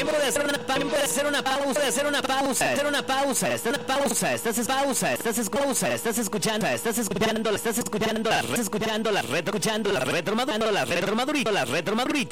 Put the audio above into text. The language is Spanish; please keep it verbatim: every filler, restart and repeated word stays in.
Tiempo de hacer una tiempo de hacer una pausa, de hacer una pausa, hacer una pausa, estás una pausa, estás es pausa, estás es pausa, estás escuchando, estás escuchando, estás escuchando, estás escuchando la retro, escuchando la retro, escuchando la retro madurando, la retro madurito, la retro madurita.